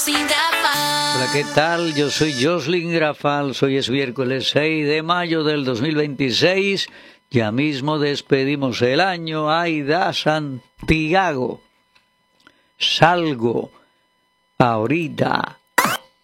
Hola, ¿qué tal? Yo soy Jocelyn Grafal, hoy es miércoles 6 de mayo del 2026, ya mismo despedimos el año. Aida Santiago, salgo ahorita